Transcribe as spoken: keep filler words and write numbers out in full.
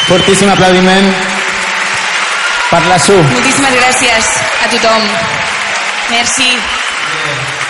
Fortíssim aplaudiment per la Su. Moltíssimes gràcies a tothom. Merci.